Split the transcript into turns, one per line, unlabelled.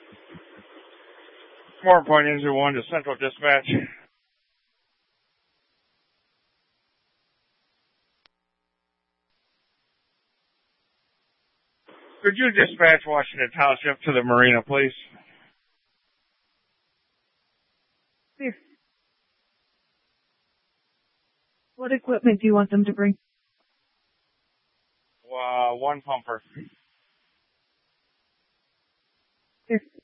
More point engine 1 to Central Dispatch. Could you dispatch Washington Township to the marina, please?
Here. What equipment do you want them to bring?
One pumper.
Here.